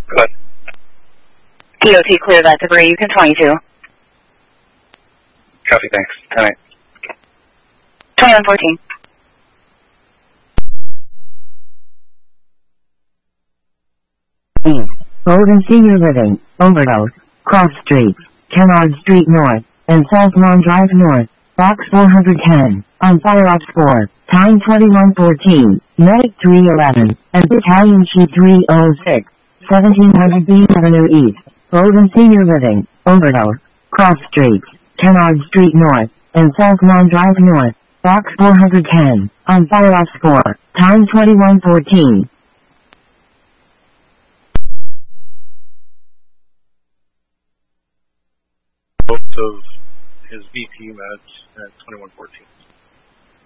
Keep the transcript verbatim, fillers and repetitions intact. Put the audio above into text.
Go ahead. D O T clear that debris. You can twenty-two. Copy, thanks. All right. twenty-one fourteen. Golden Senior Living, Overdose, Cross Street, Kennard Street North, and South Lawn Drive North, Box four hundred ten, on Fire Ops four, time twenty-one fourteen, Medic three eleven, and Battalion Chief three oh six, seventeen hundred Bean Avenue East, Golden Senior Living, Overdose, Cross Street, Kennard Street North, and South Lawn Drive North, Box four hundred ten, on Fire Ops four, time twenty-one fourteen. Both of his V P meds at twenty-one fourteen.